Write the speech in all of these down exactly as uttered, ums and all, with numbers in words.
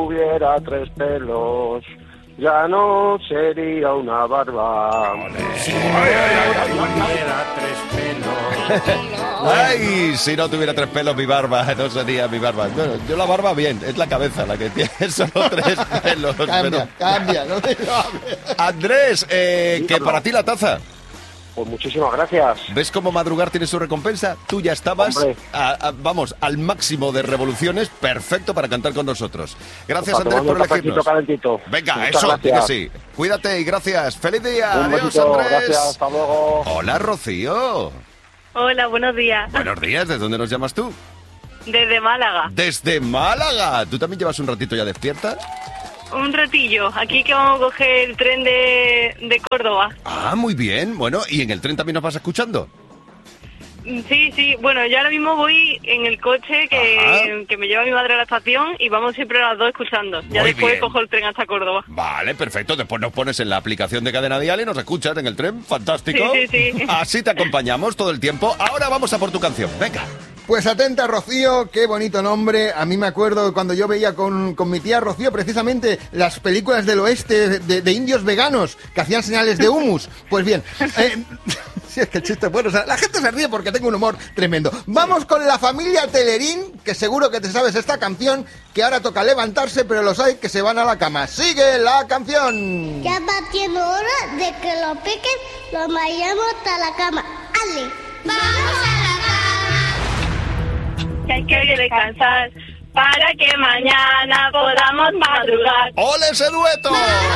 tuviera tres pelos, ya no sería una barba. Si no tuviera tres pelos. Ay, si no tuviera tres pelos mi barba, no sería mi barba. Bueno, yo la barba bien, es la cabeza la que tiene solo tres pelos. Cambia, pero... cambia, no te Andrés, eh, que para ti la taza. Pues muchísimas gracias. ¿Ves cómo madrugar tiene su recompensa? Tú ya estabas, a, a, vamos, al máximo de revoluciones, perfecto para cantar con nosotros. Gracias, Para Andrés, por tomar un elegirnos. calentito. Venga, Muchas eso, di que gracias. sí. Cuídate y gracias. ¡Feliz día! Un Adiós, besito, Andrés. gracias, hasta luego. Hola, Rocío. Hola, buenos días. Buenos días, ¿de dónde nos llamas tú? Desde Málaga. Desde Málaga. ¿Tú también llevas un ratito ya despierta? Un ratillo. Aquí que vamos a coger el tren de, de Córdoba. Ah, muy bien. Bueno, ¿y en el tren también nos vas escuchando? Sí, sí. Bueno, yo ahora mismo voy en el coche que, que me lleva mi madre a la estación y vamos siempre las dos escuchando. Ya Muy después bien. cojo el tren hasta Córdoba. Vale, perfecto. Después nos pones en la aplicación de Cadena Dial y nos escuchas en el tren. Fantástico. Sí, sí, sí. Así te acompañamos todo el tiempo. Ahora vamos a por tu canción. Venga. Pues atenta, Rocío, qué bonito nombre. A mí me acuerdo cuando yo veía con, con mi tía Rocío precisamente las películas del oeste de, de indios veganos que hacían señales de humus. Pues bien, eh, si es que el chiste es bueno, o sea, la gente se ríe porque tengo un humor tremendo. Vamos con la familia Telerín, que seguro que te sabes esta canción, que ahora toca levantarse, pero los hay que se van a la cama. ¡Sigue la canción! Ya va siendo hora de que lo piquen, lo vayamos hasta la cama. ¡Ale! ¡Vamos a la cama! Que hay que descansar para que mañana podamos madrugar. ¡Ole ese dueto!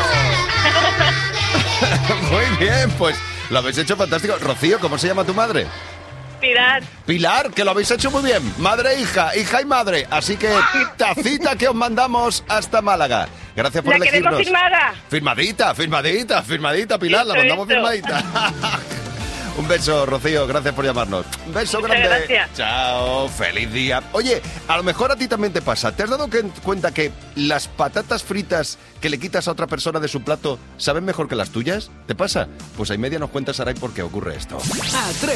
Muy bien, pues lo habéis hecho fantástico. Rocío, ¿cómo se llama tu madre? Pilar. Pilar, que lo habéis hecho muy bien. Madre e hija, hija y madre. Así que tacita que os mandamos hasta Málaga. Gracias por La queremos elegirnos. firmada. Firmadita, firmadita, firmadita, Pilar, la Eso, mandamos eso. firmadita. Un beso, Rocío, gracias por llamarnos. Un beso Muchas grande. gracias. Chao, feliz día. Oye, a lo mejor a ti también te pasa. ¿Te has dado que- cuenta que las patatas fritas que le quitas a otra persona de su plato saben mejor que las tuyas? ¿Te pasa? Pues a y media nos cuenta Saray por qué ocurre esto. A tres